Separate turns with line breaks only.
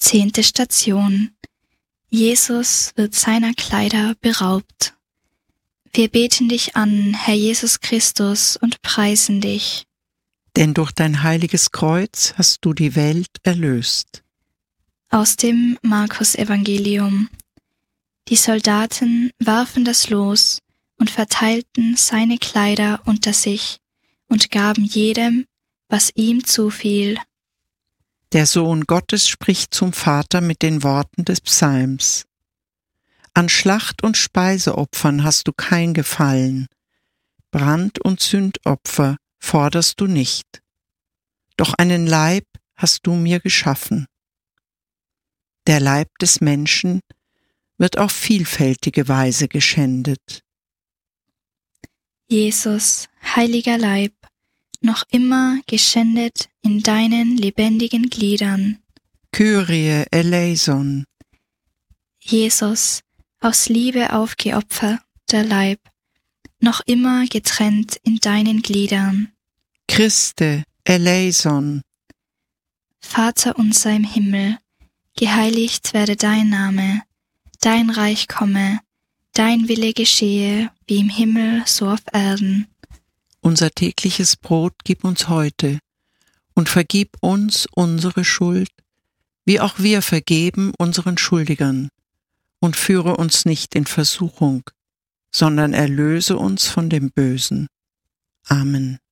10. Station. Jesus wird seiner Kleider beraubt. Wir beten dich an, Herr Jesus Christus, und preisen dich.
Denn durch dein heiliges Kreuz hast du die Welt erlöst.
Aus dem Markus-Evangelium. Die Soldaten warfen das Los und verteilten seine Kleider unter sich und gaben jedem, was ihm zufiel.
Der Sohn Gottes spricht zum Vater mit den Worten des Psalms. An Schlacht- und Speiseopfern hast du kein Gefallen, Brand- und Sündopfer forderst du nicht. Doch einen Leib hast du mir geschaffen. Der Leib des Menschen wird auf vielfältige Weise geschändet.
Jesus, heiliger Leib, noch immer geschändet in deinen lebendigen Gliedern.
Kyrie eleison.
Jesus, aus Liebe aufgeopferter Leib, noch immer getrennt in deinen Gliedern.
Christe eleison.
Vater unser im Himmel, geheiligt werde dein Name, dein Reich komme, dein Wille geschehe, wie im Himmel so auf Erden.
Unser tägliches Brot gib uns heute und vergib uns unsere Schuld, wie auch wir vergeben unseren Schuldigern. Und führe uns nicht in Versuchung, sondern erlöse uns von dem Bösen. Amen.